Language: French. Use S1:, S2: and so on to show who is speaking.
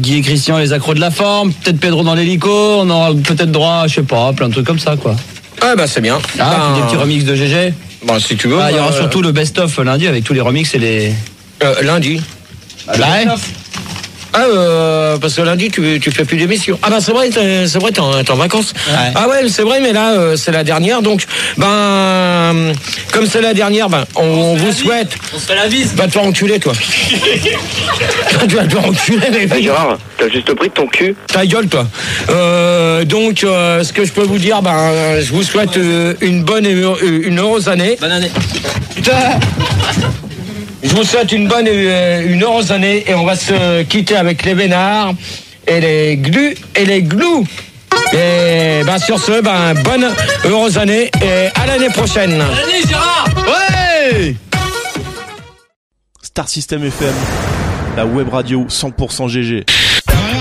S1: Guy et Christian, les accros de la forme, peut-être Pedro dans l'hélico, on aura peut-être droit, je sais pas, plein de trucs comme ça, quoi.
S2: Ah bah c'est bien.
S1: Ah, des petits remixes de GG.
S2: Bon, si tu veux.
S1: Il y aura surtout le best-of lundi avec tous les remixes et les...
S2: lundi. Parce que lundi tu fais plus d'émission. Ah bah c'est vrai t'es en vacances.
S1: Ouais.
S2: Ah ouais c'est vrai mais là c'est la dernière donc comme c'est la dernière on vous souhaite.
S3: On se fait la bise.
S2: Va te faire enculer toi. Tu vas te faire enculer mais
S4: Gérard, t'as juste pris de ton cul.
S2: ta gueule toi. Donc ce que je peux vous dire je vous souhaite une bonne et une heureuse année.
S3: Bonne année.
S2: Putain. Je vous souhaite une bonne et une heureuse année et on va se quitter avec les Vénards et les Glus et les Glous. Et sur ce, bonne heureuse année et à l'année prochaine.
S3: Bonne année Gérard.
S1: Ouais.
S5: Star System FM, la web radio 100% GG.